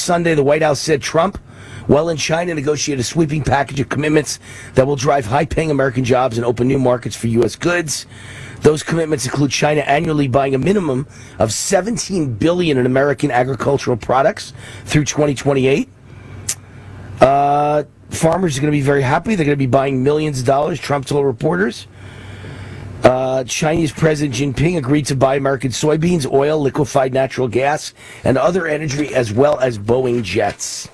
Sunday, the White House said Trump, well, in China, negotiated a sweeping package of commitments that will drive high-paying American jobs and open new markets for U.S. goods. Those commitments include China annually buying a minimum of $17 billion in American agricultural products through 2028. Farmers are going to be very happy. They're going to be buying millions of dollars, Trump told reporters. Chinese President Jinping agreed to buy American soybeans, oil, liquefied natural gas, and other energy, as well as Boeing jets.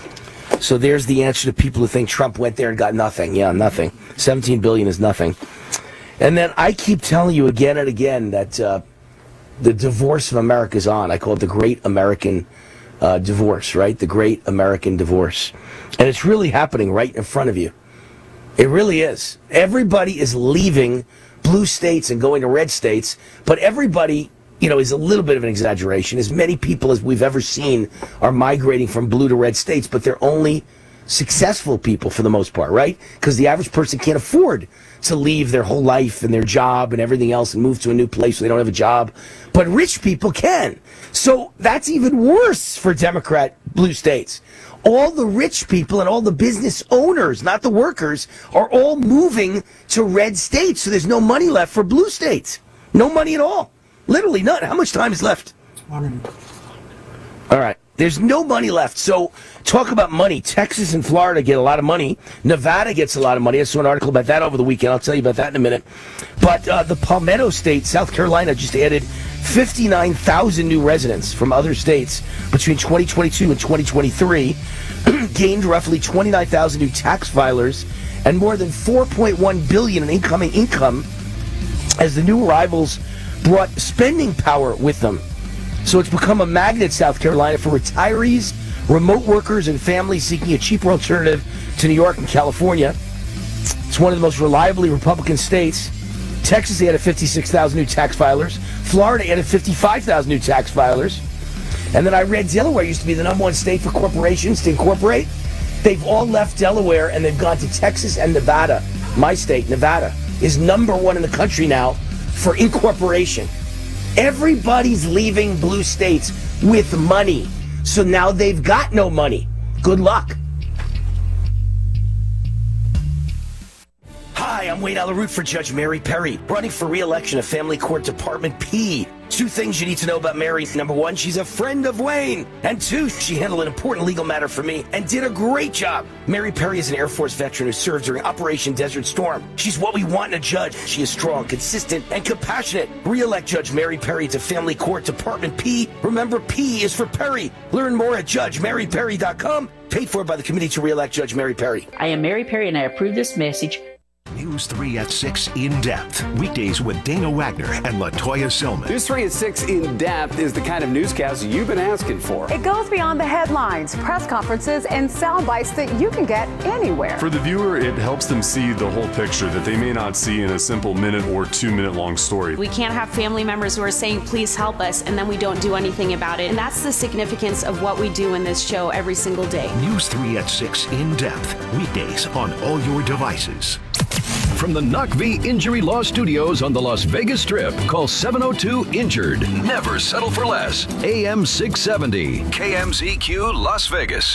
So there's the answer to people who think Trump went there and got nothing. Yeah, nothing. $17 billion is nothing. And then I keep telling you again and again that the divorce of America is on. I call it the Great American Divorce, right? The Great American Divorce. And it's really happening right in front of you. It really is. Everybody is leaving blue states and going to red states, but everybody, is a little bit of an exaggeration. As many people as we've ever seen are migrating from blue to red states, but they're only successful people for the most part, right? Because the average person can't afford to leave their whole life and their job and everything else and move to a new place where they don't have a job. But rich people can. So that's even worse for Democrat blue states. All the rich people and all the business owners, not the workers, are all moving to red states. So there's no money left for blue states. No money at all. Literally none. How much time is left? 1 minute. All right. There's no money left. So talk about money. Texas and Florida get a lot of money. Nevada gets a lot of money. I saw an article about that over the weekend. I'll tell you about that in a minute. But the Palmetto State, South Carolina, just added 59,000 new residents from other states between 2022 and 2023, gained roughly 29,000 new tax filers, and more than $4.1 billion in incoming income as the new arrivals brought spending power with them. So it's become a magnet, South Carolina, for retirees, remote workers, and families seeking a cheaper alternative to New York and California. It's one of the most reliably Republican states. Texas added 56,000 new tax filers. Florida added 55,000 new tax filers. And then I read Delaware used to be the number one state for corporations to incorporate. They've all left Delaware and they've gone to Texas and Nevada. My state, Nevada, is number one in the country now for incorporation. Everybody's leaving blue states with money. So now they've got no money. Good luck. Hi, I'm Wayne Allyn Root for Judge Mary Perry, running for re-election at Family Court Department P. 2 things you need to know about Mary. Number 1, she's a friend of Wayne. And 2, she handled an important legal matter for me and did a great job. Mary Perry is an Air Force veteran who served during Operation Desert Storm. She's what we want in a judge. She is strong, consistent, and compassionate. Re-elect Judge Mary Perry to Family Court Department P. Remember, P is for Perry. Learn more at JudgeMaryPerry.com. Paid for by the Committee to Re-elect Judge Mary Perry. I am Mary Perry, and I approve this message. News 3 at 6 In Depth. Weekdays with Dana Wagner and LaToya Silman. News 3 at 6 In Depth is the kind of newscast you've been asking for. It goes beyond the headlines, press conferences, and sound bites that you can get anywhere. For the viewer, it helps them see the whole picture that they may not see in a simple minute or 2 minute long story. We can't have family members who are saying, please help us, and then we don't do anything about it. And that's the significance of what we do in this show every single day. News 3 at 6 In Depth. Weekdays on all your devices. From the NACV Injury Law Studios on the Las Vegas Strip, call 702-INJURED. Never settle for less. AM 670, KMZQ Las Vegas.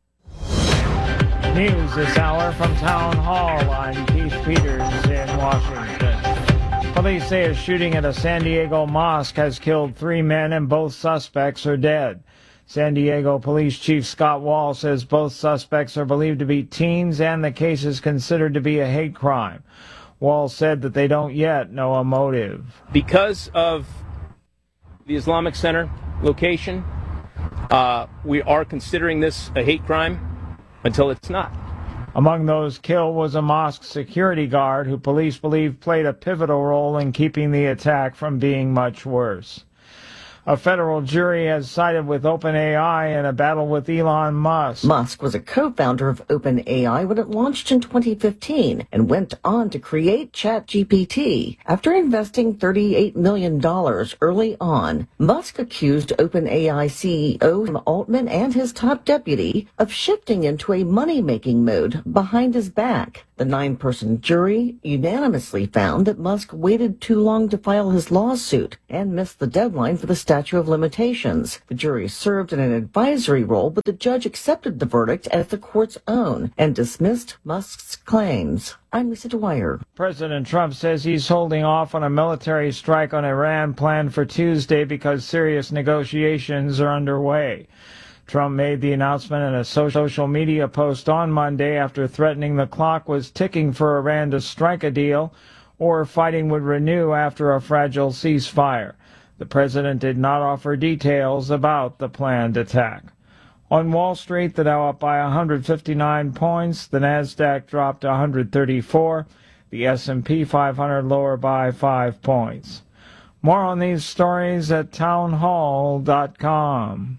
News this hour from Town Hall. I'm Keith Peters in Washington. Police say a shooting at a San Diego mosque has killed 3 men and both suspects are dead. San Diego Police Chief Scott Wall says both suspects are believed to be teens and the case is considered to be a hate crime. Wall said that they don't yet know a motive. Because of the Islamic Center location, we are considering this a hate crime until it's not. Among those killed was a mosque security guard who police believe played a pivotal role in keeping the attack from being much worse. A federal jury has sided with OpenAI in a battle with Elon Musk. Musk was a co-founder of OpenAI when it launched in 2015 and went on to create ChatGPT. After investing $38 million early on, Musk accused OpenAI CEO Sam Altman and his top deputy of shifting into a money-making mode behind his back. The 9-person jury unanimously found that Musk waited too long to file his lawsuit and missed the deadline for the statute of limitations. The jury served in an advisory role, but the judge accepted the verdict as the court's own and dismissed Musk's claims. I'm Lisa Dwyer. President Trump says he's holding off on a military strike on Iran planned for Tuesday because serious negotiations are underway. Trump made the announcement in a social media post on Monday after threatening the clock was ticking for Iran to strike a deal or fighting would renew after a fragile ceasefire. The president did not offer details about the planned attack. On Wall Street, the Dow up by 159 points, the Nasdaq dropped 134, the S&P 500 lower by 5 points. More on these stories at townhall.com.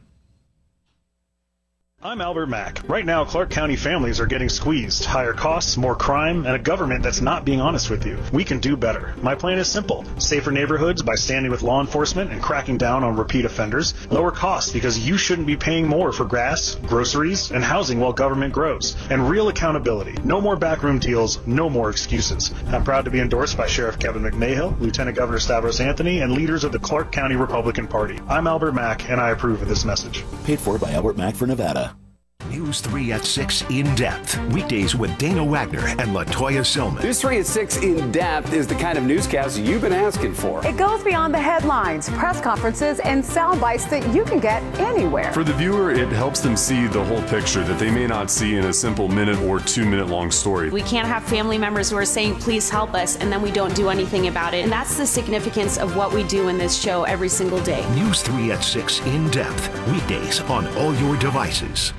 I'm Albert Mack. Right now, Clark County families are getting squeezed. Higher costs, more crime, and a government that's not being honest with you. We can do better. My plan is simple. Safer neighborhoods by standing with law enforcement and cracking down on repeat offenders. Lower costs because you shouldn't be paying more for gas, groceries, and housing while government grows. And real accountability. No more backroom deals, no more excuses. I'm proud to be endorsed by Sheriff Kevin McMahill, Lieutenant Governor Stavros Anthony, and leaders of the Clark County Republican Party. I'm Albert Mack, and I approve of this message. Paid for by Albert Mack for Nevada. News 3 at 6 In Depth. Weekdays with Dana Wagner and LaToya Silman. News 3 at 6 In Depth is the kind of newscast you've been asking for. It goes beyond the headlines, press conferences, and sound bites that you can get anywhere. For the viewer, it helps them see the whole picture that they may not see in a simple minute or 2 minute long story. We can't have family members who are saying, please help us, and then we don't do anything about it. And that's the significance of what we do in this show every single day. News 3 at 6 In Depth. Weekdays on all your devices.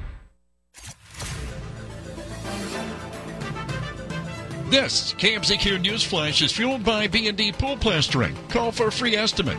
This KMZQ News Flash is fueled by B&D Pool Plastering. Call for a free estimate,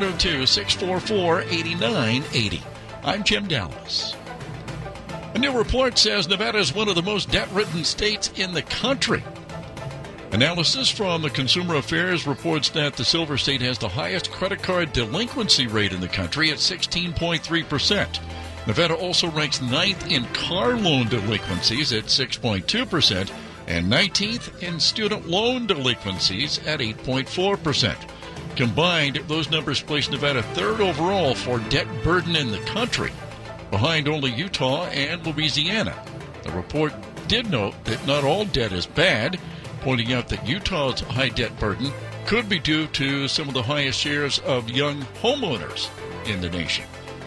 702-644-8980. I'm Jim Dallas. A new report says Nevada is one of the most debt-ridden states in the country. Analysis from the Consumer Affairs reports that the Silver State has the highest credit card delinquency rate in the country at 16.3%. Nevada also ranks 9th in car loan delinquencies at 6.2%. and 19th in student loan delinquencies at 8.4%. Combined, those numbers place Nevada 3rd overall for debt burden in the country, behind only Utah and Louisiana. The report did note that not all debt is bad, pointing out that Utah's high debt burden could be due to some of the highest shares of young homeowners in the nation.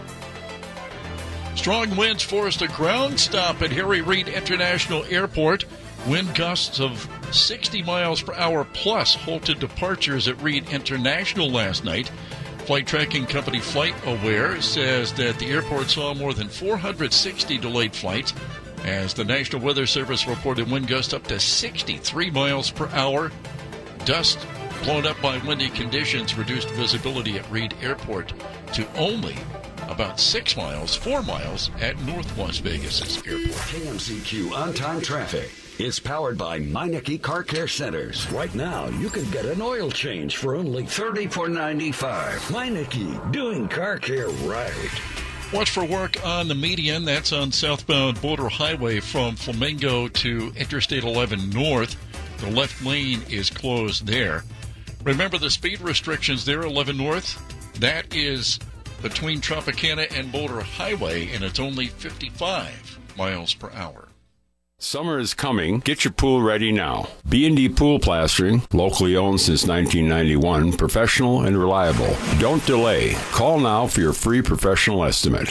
Strong winds forced a ground stop at Harry Reid International Airport. Wind gusts of 60 miles per hour plus halted departures at Reid International last night. Flight tracking company FlightAware says that the airport saw more than 460 delayed flights as the National Weather Service reported wind gusts up to 63 miles per hour. Dust blown up by windy conditions reduced visibility at Reid Airport to only about 4 miles at North Las Vegas' airport. KMZQ on-time traffic. It's powered by Meineke Car Care Centers. Right now, you can get an oil change for only $34.95. Meineke, doing car care right. Watch for work on the median. That's on southbound Boulder Highway from Flamingo to Interstate 11 North. The left lane is closed there. Remember the speed restrictions there, 11 North? That is between Tropicana and Boulder Highway, and it's only 55 miles per hour. Summer is coming. Get your pool ready now. B&D Pool Plastering, locally owned since 1991, professional and reliable. Don't delay. Call now for your free professional estimate.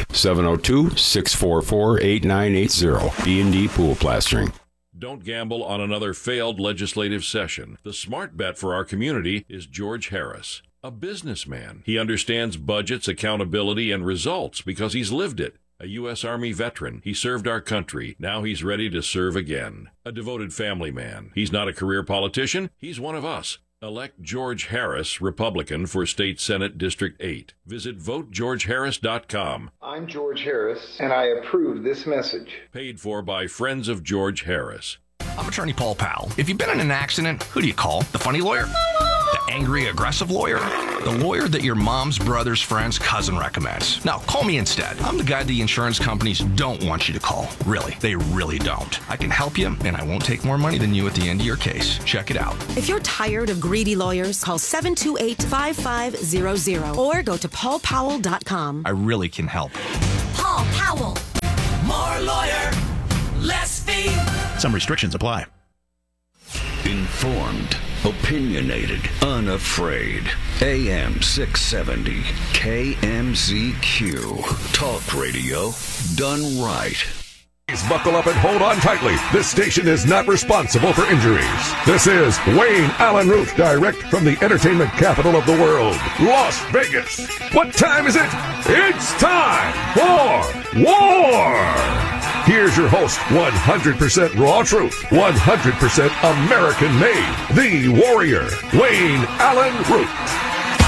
702-644-8980. B&D Pool Plastering. Don't gamble on another failed legislative session. The smart bet for our community is George Harris, a businessman. He understands budgets, accountability, and results because he's lived it. A U.S. Army veteran. He served our country. Now he's ready to serve again. A devoted family man. He's not a career politician. He's one of us. Elect George Harris, Republican, for State Senate District 8. Visit votegeorgeharris.com. I'm George Harris, and I approve this message. Paid for by Friends of George Harris. I'm attorney Paul Powell. If you've been in an accident, who do you call? The funny lawyer? The angry, aggressive lawyer? The lawyer that your mom's brother's friend's cousin recommends. Now, call me instead. I'm the guy the insurance companies don't want you to call. Really, they really don't. I can help you, and I won't take more money than you at the end of your case. Check it out. If you're tired of greedy lawyers, call 728-5500 or go to paulpowell.com. I really can help. Paul Powell. More lawyer, less fee. Some restrictions apply. Informed, opinionated, unafraid. AM 670, KMZQ. Talk radio done right. Please buckle up and hold on tightly. This station is not responsible for injuries. This is Wayne Allen Root, direct from the entertainment capital of the world, Las Vegas. What time is it? It's time for war! Here's your host, 100% raw truth, 100% American made, the warrior, Wayne Allen Root.